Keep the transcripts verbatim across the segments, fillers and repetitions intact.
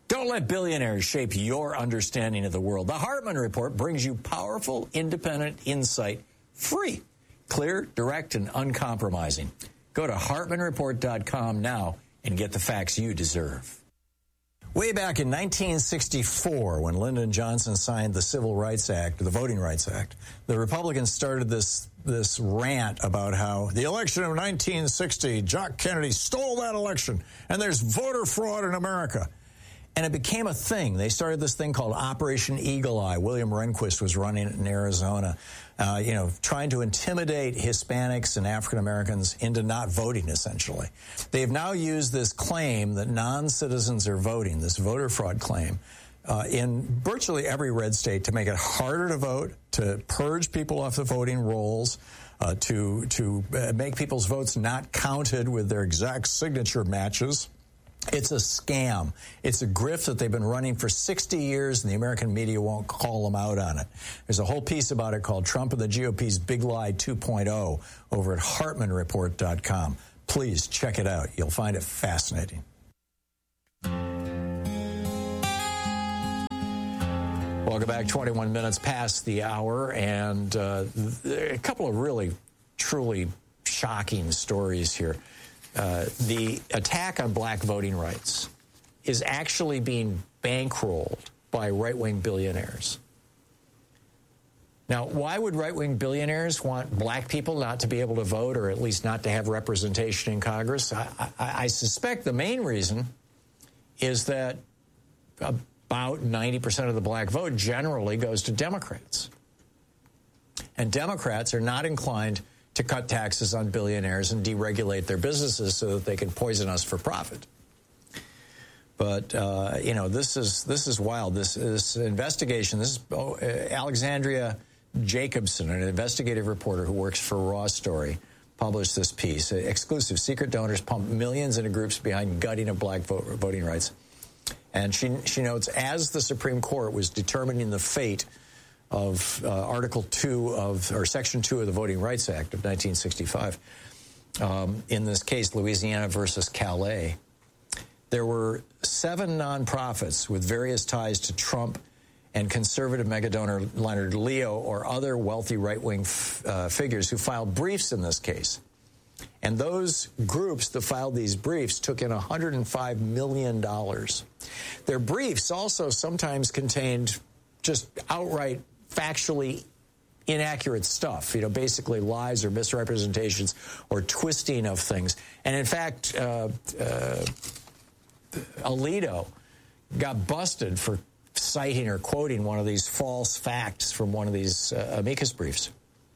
Don't let billionaires shape your understanding of the world. The Hartman Report brings you powerful, independent insight, free, clear, direct, and uncompromising. Go to hartman report dot com now and get the facts you deserve. Way back in nineteen sixty-four, when Lyndon Johnson signed the Civil Rights Act, the Voting Rights Act, the Republicans started this this rant about how the election of nineteen sixty, Jock Kennedy stole that election, and there's voter fraud in America. And it became a thing. They started this thing called Operation Eagle Eye. William Rehnquist was running it in Arizona, uh, you know, trying to intimidate Hispanics and African Americans into not voting, essentially. They've now used this claim that non-citizens are voting, this voter fraud claim, uh, in virtually every red state to make it harder to vote, to purge people off the voting rolls, uh, to, to uh, make people's votes not counted with their exact signature matches. It's a scam. It's a grift that they've been running for sixty years, and the American media won't call them out on it. There's a whole piece about it called Trump and the G O P's Big Lie two point oh over at hartman report dot com. Please check it out. You'll find it fascinating. Welcome back. twenty-one minutes past the hour, and uh, a couple of really, truly shocking stories here. Uh, the attack on black voting rights is actually being bankrolled by right-wing billionaires. Now, why would right-wing billionaires want black people not to be able to vote, or at least not to have representation in Congress? I, I, I suspect the main reason is that about ninety percent of the black vote generally goes to Democrats. And Democrats are not inclined to cut taxes on billionaires and deregulate their businesses so that they can poison us for profit. But, uh, you know, this is this is wild. This, this investigation, this is oh, uh, Alexandria Jacobson, an investigative reporter who works for Raw Story, published this piece. Uh, exclusive. Secret donors pump millions into groups behind gutting of black vote, voting rights. And she, she notes, as the Supreme Court was determining the fate of uh, Article two of, or Section two of the Voting Rights Act of nineteen sixty-five. Um, in this case, Louisiana versus Calais, there were seven nonprofits with various ties to Trump and conservative megadonor Leonard Leo or other wealthy right-wing f- uh, figures who filed briefs in this case. And those groups that filed these briefs took in one hundred five million dollars. Their briefs also sometimes contained just outright factually inaccurate stuff, you know, basically lies or misrepresentations or twisting of things. And in fact, uh, uh, Alito got busted for citing or quoting one of these false facts from one of these uh, amicus briefs.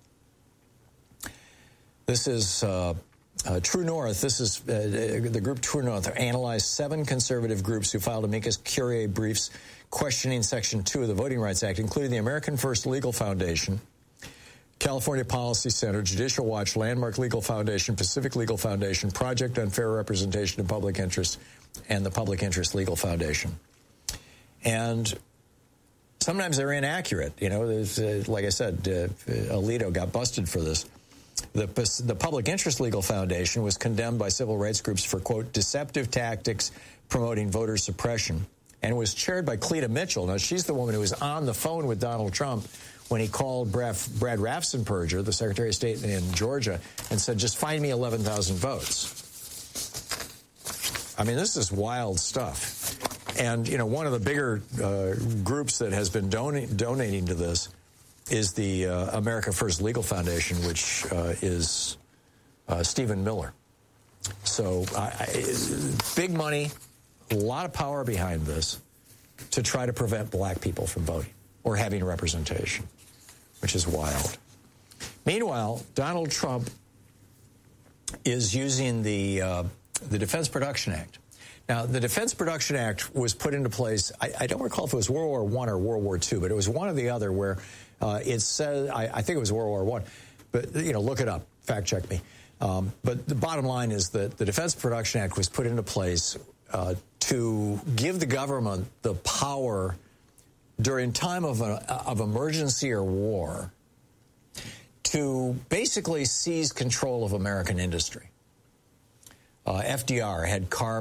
This is uh, uh, True North. This is uh, the group True North analyzed seven conservative groups who filed amicus curiae briefs questioning Section two of the Voting Rights Act, including the American First Legal Foundation, California Policy Center, Judicial Watch, Landmark Legal Foundation, Pacific Legal Foundation, Project on Fair Representation in Public Interest, and the Public Interest Legal Foundation. And sometimes they're inaccurate. You know, uh, like I said, uh, Alito got busted for this. The, the Public Interest Legal Foundation was condemned by civil rights groups for, quote, deceptive tactics promoting voter suppression, and was chaired by Cleta Mitchell. Now, she's the woman who was on the phone with Donald Trump when he called Brad, Brad Raffensperger, the Secretary of State in Georgia, and said, just find me eleven thousand votes. I mean, this is wild stuff. And, you know, one of the bigger uh, groups that has been dona- donating to this is the uh, America First Legal Foundation, which uh, is uh, Stephen Miller. So uh, big money, a lot of power behind this to try to prevent black people from voting or having representation, which is wild. Meanwhile, Donald Trump is using the uh, the Defense Production Act. Now, the Defense Production Act was put into place, I, I don't recall if it was World War One or World War Two, but it was one or the other where uh, it said, I, I think it was World War One, but, you know, look it up, fact check me. Um, but the bottom line is that the Defense Production Act was put into place uh, to give the government the power during time of, a, of emergency or war to basically seize control of American industry. Uh, F D R had car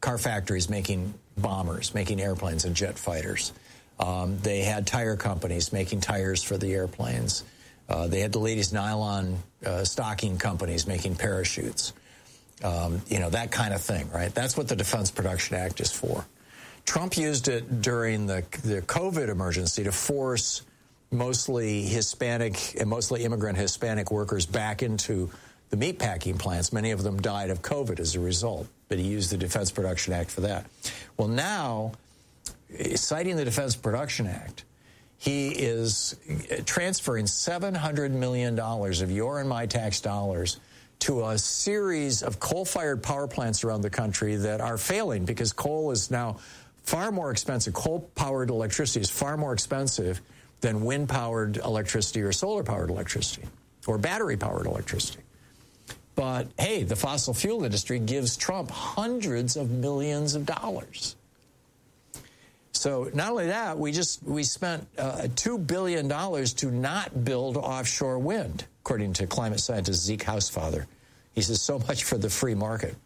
car factories making bombers, making airplanes and jet fighters. Um, they had tire companies making tires for the airplanes. Uh, they had the latest nylon uh, stocking companies making parachutes. Um, you know, that kind of thing, right? That's what the Defense Production Act is for. Trump used it during the, the COVID emergency to force mostly Hispanic and mostly immigrant Hispanic workers back into the meatpacking plants. Many of them died of COVID as a result, but he used the Defense Production Act for that. Well, now, citing the Defense Production Act, he is transferring seven hundred million dollars of your and my tax dollars to a series of coal-fired power plants around the country that are failing because coal is now far more expensive. Coal-powered electricity is far more expensive than wind-powered electricity or solar-powered electricity or battery-powered electricity. But, hey, the fossil fuel industry gives Trump hundreds of millions of dollars. So not only that, we just we spent uh, two billion dollars to not build offshore wind, according to climate scientist Zeke Hausfather. He says, so much for the free market.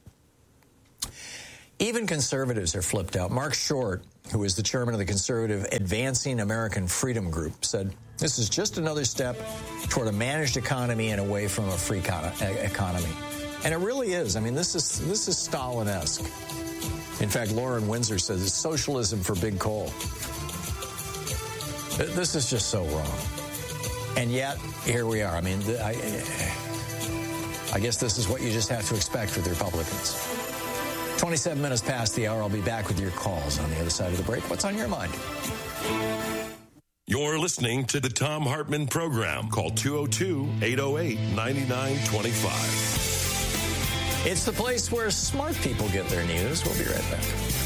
Even conservatives are flipped out. Mark Short, who is the chairman of the conservative Advancing American Freedom Group, said, this is just another step toward a managed economy and away from a free economy. And it really is. I mean, this is this is Stalin-esque. In fact, Lauren Windsor says it's socialism for big coal. This is just so wrong. And yet, here we are. I mean, I, I guess this is what you just have to expect with the Republicans. twenty-seven minutes past the hour. I'll be back with your calls on the other side of the break. What's on your mind? You're listening to the Thom Hartmann Program. Call two oh two, eight oh eight, nine nine two five. It's the place where smart people get their news. We'll be right back.